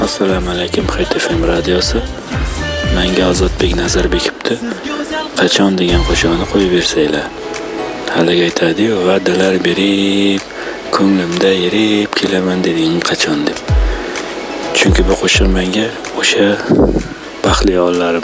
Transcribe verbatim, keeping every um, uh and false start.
Assalomu alaykum, Hayt F M radiosi. Menga Ozodbek Nazarbekovni qachon degan qo'shig'ini qo'yib bersanglar. Haliga aytadi-yu, va'dalar berib, ko'nglimda yerib kelaman deding qachon deb. Chunki bu qo'shiq menga o'sha baxtli onlarim